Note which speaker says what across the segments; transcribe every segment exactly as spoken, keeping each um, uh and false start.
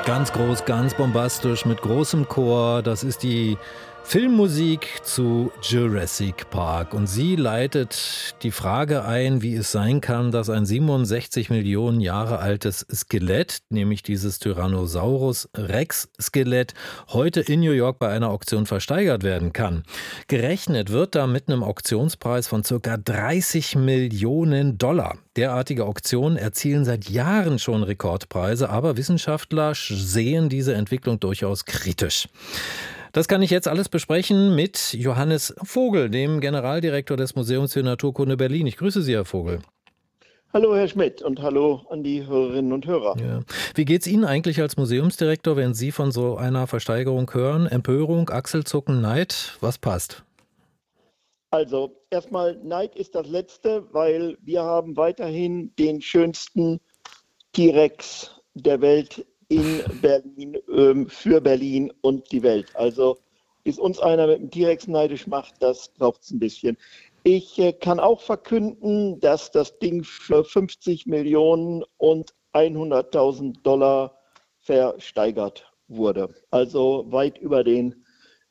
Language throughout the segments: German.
Speaker 1: Ganz groß, ganz bombastisch, mit großem Chor. Das ist die Filmmusik zu Jurassic Park. Und sie leitet die Frage ein, wie es sein kann, dass ein siebenundsechzig Millionen Jahre altes Skelett, nämlich dieses Tyrannosaurus Rex Skelett, heute in New York bei einer Auktion versteigert werden kann. Gerechnet wird da mit einem Auktionspreis von ca. dreißig Millionen Dollar. Derartige Auktionen erzielen seit Jahren schon Rekordpreise, aber Wissenschaftler sehen diese Entwicklung durchaus kritisch. Das kann ich jetzt alles besprechen mit Johannes Vogel, dem Generaldirektor des Museums für Naturkunde Berlin. Ich grüße Sie, Herr Vogel.
Speaker 2: Hallo, Herr Schmidt, und hallo an die Hörerinnen und Hörer.
Speaker 1: Ja. Wie geht es Ihnen eigentlich als Museumsdirektor, wenn Sie von so einer Versteigerung hören? Empörung, Achselzucken, Neid? Was passt?
Speaker 2: Also, erstmal, Neid ist das Letzte, weil wir haben weiterhin den schönsten T-Rex der Welt in Berlin, ähm, für Berlin und die Welt. Also, bis uns einer mit dem T-Rex neidisch macht, das braucht es ein bisschen. Ich äh, kann auch verkünden, dass das Ding für fünfzig Millionen und hunderttausend Dollar versteigert wurde. Also weit über den,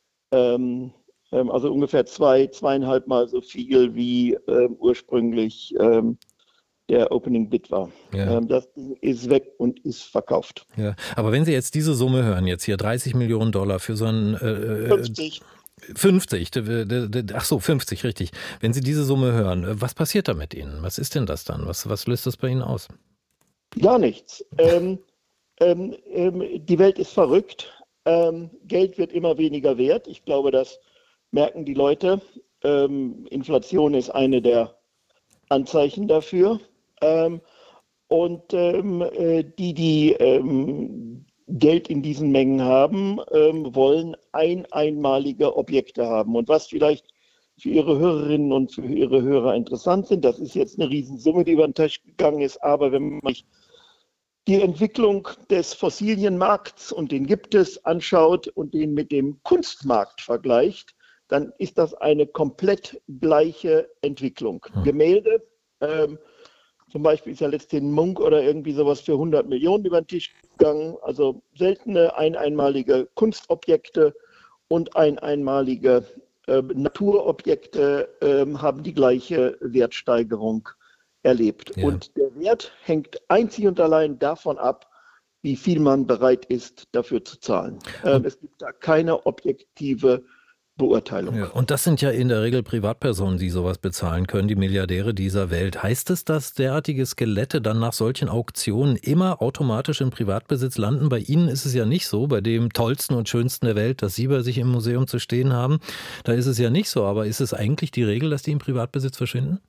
Speaker 2: ähm, ähm, also ungefähr zwei, zweieinhalb Mal so viel, wie ähm, ursprünglich ähm, der Opening Bid war.
Speaker 1: Ja.
Speaker 2: Ähm, das Ding ist weg und ist verkauft.
Speaker 1: Ja. Aber wenn Sie jetzt diese Summe hören, jetzt hier dreißig Millionen Dollar für so ein... Äh,
Speaker 2: fünfzig.
Speaker 1: fünfzig, ach so, fünfzig, richtig. Wenn Sie diese Summe hören, was passiert da mit Ihnen? Was ist denn das dann? Was, was löst das bei Ihnen aus?
Speaker 2: Gar nichts. Ähm, ähm, ähm, die Welt ist verrückt. Ähm, Geld wird immer weniger wert. Ich glaube, das merken die Leute. Ähm, Inflation ist eine der Anzeichen dafür. Ähm, und ähm, äh, die, die ähm, Geld in diesen Mengen haben, ähm, wollen ein einmalige Objekte haben. Und was vielleicht für Ihre Hörerinnen und für Ihre Hörer interessant sind, das ist jetzt eine Riesensumme, die über den Tisch gegangen ist, aber wenn man sich die Entwicklung des Fossilienmarkts, und den gibt es, anschaut und den mit dem Kunstmarkt vergleicht, dann ist das eine komplett gleiche Entwicklung. Hm. Gemälde, ähm, zum Beispiel ist ja letztens Munch oder irgendwie sowas für hundert Millionen über den Tisch gegangen. Also seltene, ein einmalige Kunstobjekte und ein einmalige äh, Naturobjekte äh, haben die gleiche Wertsteigerung erlebt. Ja. Und der Wert hängt einzig und allein davon ab, wie viel man bereit ist, dafür zu zahlen. Ähm, es gibt da keine objektive Beurteilung.
Speaker 1: Ja, und das sind ja in der Regel Privatpersonen, die sowas bezahlen können, die Milliardäre dieser Welt. Heißt es, dass derartige Skelette dann nach solchen Auktionen immer automatisch im Privatbesitz landen? Bei Ihnen ist es ja nicht so, bei dem tollsten und schönsten der Welt, das Sie bei sich im Museum zu stehen haben. Da ist es ja nicht so, aber ist es eigentlich die Regel, dass die im Privatbesitz verschwinden?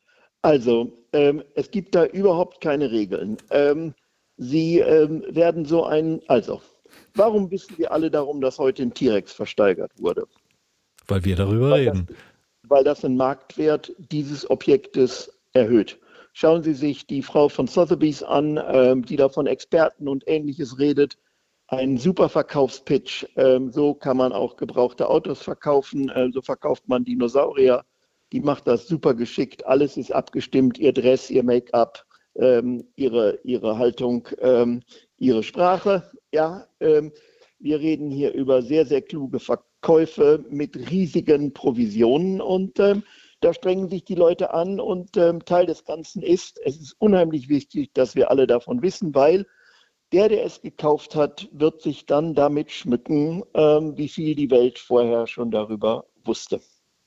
Speaker 2: Also, ähm, es gibt da überhaupt keine Regeln. Ähm, Sie ähm, werden so ein, also, warum wissen wir alle darum, dass heute ein T-Rex versteigert wurde?
Speaker 1: Weil wir darüber
Speaker 2: weil
Speaker 1: reden.
Speaker 2: Das, weil das den Marktwert dieses Objektes erhöht. Schauen Sie sich die Frau von Sotheby's an, ähm, die da von Experten und Ähnliches redet. Ein super Verkaufspitch. Ähm, so kann man auch gebrauchte Autos verkaufen. Ähm, so verkauft man Dinosaurier. Die macht das super geschickt. Alles ist abgestimmt. Ihr Dress, ihr Make-up, ähm, ihre, ihre Haltung, ähm, ihre Sprache. Ja, ähm, wir reden hier über sehr, sehr kluge Verkäufe mit riesigen Provisionen und ähm, da strengen sich die Leute an und ähm, Teil des Ganzen ist, es ist unheimlich wichtig, dass wir alle davon wissen, weil der, der es gekauft hat, wird sich dann damit schmücken, ähm, wie viel die Welt vorher schon darüber wusste.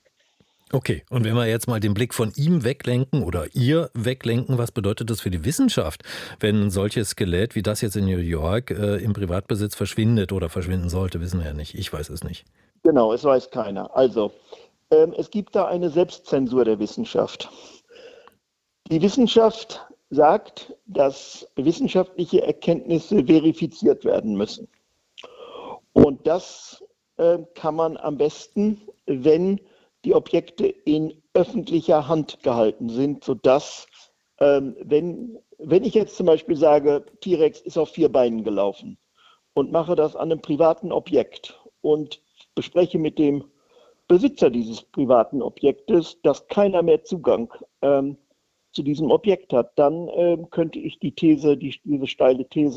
Speaker 1: Okay, und wenn wir jetzt mal den Blick von ihm weglenken oder ihr weglenken, was bedeutet das für die Wissenschaft, wenn ein solches Skelett wie das jetzt in New York äh, im Privatbesitz verschwindet oder verschwinden sollte, wissen wir ja nicht. Ich weiß es nicht.
Speaker 2: Genau, es weiß keiner. Also, ähm, es gibt da eine Selbstzensur der Wissenschaft. Die Wissenschaft sagt, dass wissenschaftliche Erkenntnisse verifiziert werden müssen. Und das äh, kann man am besten, wenn die Objekte in öffentlicher Hand gehalten sind, sodass, ähm, wenn, wenn ich jetzt zum Beispiel sage, T-Rex ist auf vier Beinen gelaufen und mache das an einem privaten Objekt und bespreche mit dem Besitzer dieses privaten Objektes, dass keiner mehr Zugang ähm, zu diesem Objekt hat, dann ähm, könnte ich die These, die, diese steile These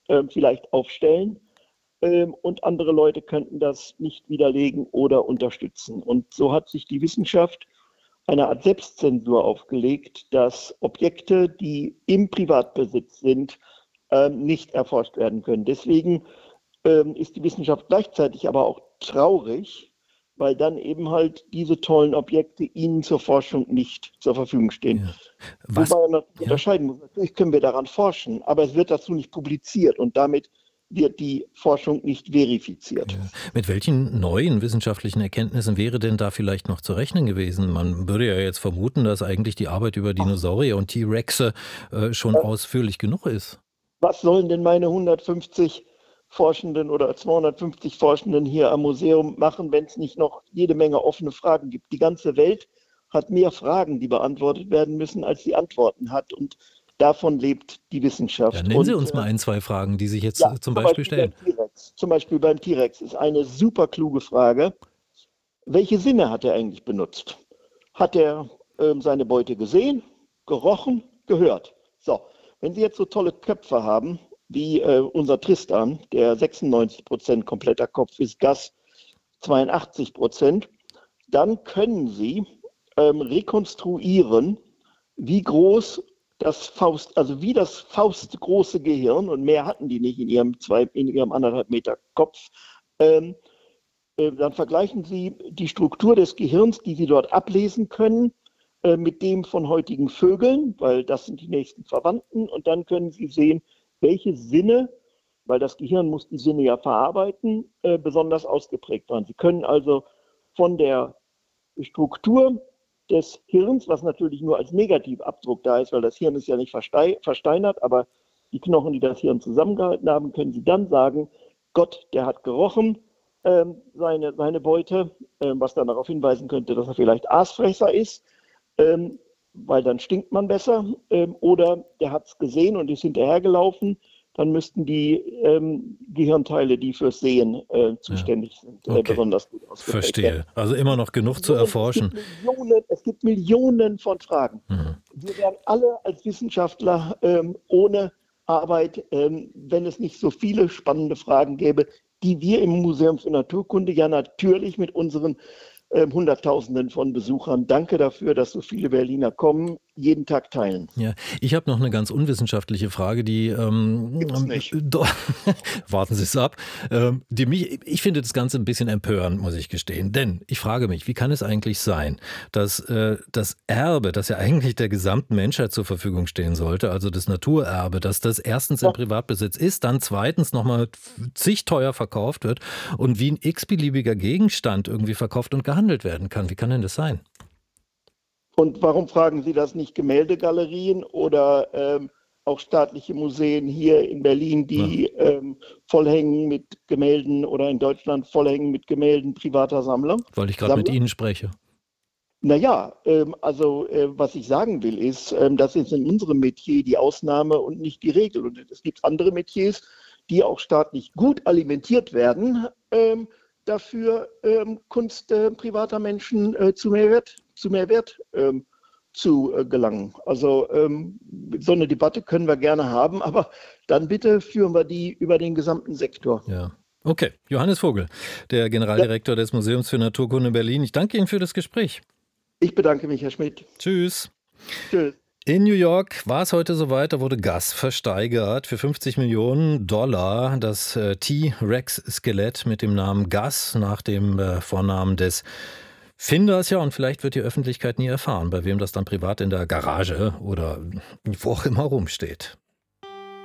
Speaker 2: äh, vielleicht aufstellen ähm, und andere Leute könnten das nicht widerlegen oder unterstützen. Und so hat sich die Wissenschaft eine Art Selbstzensur aufgelegt, dass Objekte, die im Privatbesitz sind, ähm, nicht erforscht werden können. Deswegen ähm, ist die Wissenschaft gleichzeitig aber auch traurig, weil dann eben halt diese tollen Objekte ihnen zur Forschung nicht zur Verfügung stehen.
Speaker 1: Ja. Was,
Speaker 2: Wobei man
Speaker 1: ja.
Speaker 2: unterscheiden muss. Natürlich können wir daran forschen, aber es wird dazu nicht publiziert und damit wird die Forschung nicht verifiziert.
Speaker 1: Ja. Mit welchen neuen wissenschaftlichen Erkenntnissen wäre denn da vielleicht noch zu rechnen gewesen? Man würde ja jetzt vermuten, dass eigentlich die Arbeit über Dinosaurier und T-Rexe äh, schon äh, ausführlich genug ist.
Speaker 2: Was sollen denn meine hundertfünfzig Forschenden oder zweihundertfünfzig Forschenden hier am Museum machen, wenn es nicht noch jede Menge offene Fragen gibt? Die ganze Welt hat mehr Fragen, die beantwortet werden müssen, als sie Antworten hat. Und davon lebt die Wissenschaft.
Speaker 1: Ja, nennen
Speaker 2: und,
Speaker 1: Sie uns mal ein, zwei Fragen, die sich jetzt
Speaker 2: ja,
Speaker 1: zum Beispiel,
Speaker 2: Beispiel
Speaker 1: stellen.
Speaker 2: Beim T-Rex. Zum Beispiel beim T-Rex ist eine super kluge Frage. Welche Sinne hat er eigentlich benutzt? Hat er ähm, seine Beute gesehen, gerochen, gehört? So, wenn Sie jetzt so tolle Köpfe haben, wie äh, unser Tristan, der sechsundneunzig Prozent kompletter Kopf ist, Gas zweiundachtzig Prozent, dann können Sie ähm, rekonstruieren, wie groß das Faust, also wie das faustgroße Gehirn, und mehr hatten die nicht in ihrem, zwei, in ihrem anderthalb Meter Kopf, ähm, äh, dann vergleichen Sie die Struktur des Gehirns, die Sie dort ablesen können, äh, mit dem von heutigen Vögeln, weil das sind die nächsten Verwandten, und dann können Sie sehen, welche Sinne, weil das Gehirn muss die Sinne ja verarbeiten, äh, besonders ausgeprägt waren. Sie können also von der Struktur des Hirns, was natürlich nur als Negativabdruck da ist, weil das Hirn ist ja nicht versteinert, aber die Knochen, die das Hirn zusammengehalten haben, können Sie dann sagen, Gott, der hat gerochen, ähm, seine, seine Beute, ähm, was dann darauf hinweisen könnte, dass er vielleicht Aasfresser ist, ähm, weil dann stinkt man besser, ähm, oder der hat es gesehen und ist hinterhergelaufen, dann müssten die ähm, Gehirnteile, die fürs Sehen äh, zuständig ja. sind, äh,
Speaker 1: okay.
Speaker 2: besonders gut ausgeprägt
Speaker 1: Verstehe.
Speaker 2: werden.
Speaker 1: Also immer noch genug
Speaker 2: es
Speaker 1: zu erforschen.
Speaker 2: Gibt Millionen, es gibt Millionen von Fragen. Mhm. Wir wären alle als Wissenschaftler ähm, ohne Arbeit, ähm, wenn es nicht so viele spannende Fragen gäbe, die wir im Museum für Naturkunde ja natürlich mit unseren äh, Hunderttausenden von Besuchern, danke dafür, dass so viele Berliner kommen, jeden Tag teilen.
Speaker 1: Ja, ich habe noch eine ganz unwissenschaftliche Frage, die ähm,
Speaker 2: Gibt's nicht.
Speaker 1: Do, warten Sie es ab, ähm, die mich, ich finde das Ganze ein bisschen empörend, muss ich gestehen. Denn ich frage mich, wie kann es eigentlich sein, dass äh, das Erbe, das ja eigentlich der gesamten Menschheit zur Verfügung stehen sollte, also das Naturerbe, dass das erstens ja. im Privatbesitz ist, dann zweitens nochmal zig teuer verkauft wird und wie ein x-beliebiger Gegenstand irgendwie verkauft und gehandelt werden kann. Wie kann denn das sein?
Speaker 2: Und warum fragen Sie das nicht Gemäldegalerien oder ähm, auch staatliche Museen hier in Berlin, die ja. ähm, vollhängen mit Gemälden, oder in Deutschland vollhängen mit Gemälden privater Sammler?
Speaker 1: Weil ich gerade mit Ihnen spreche.
Speaker 2: Naja, ähm, also äh, was ich sagen will ist, ähm, das ist in unserem Metier die Ausnahme und nicht die Regel. Und es gibt andere Metiers, die auch staatlich gut alimentiert werden, ähm, dafür ähm, Kunst äh, privater Menschen äh, zu Mehrwert zu Mehrwert ähm, zu äh, gelangen. Also ähm, so eine Debatte können wir gerne haben, aber dann bitte führen wir die über den gesamten Sektor.
Speaker 1: Ja. Okay, Johannes Vogel, der Generaldirektor ja. des Museums für Naturkunde Berlin. Ich danke Ihnen für das Gespräch.
Speaker 2: Ich bedanke mich, Herr Schmidt.
Speaker 1: Tschüss.
Speaker 2: Tschüss.
Speaker 1: In New York war es heute soweit, da wurde Gas versteigert für fünfzig Millionen Dollar. Das äh, T-Rex-Skelett mit dem Namen Gas nach dem äh, Vornamen des Finders, ja, und vielleicht wird die Öffentlichkeit nie erfahren, bei wem das dann privat in der Garage oder wo auch immer rumsteht.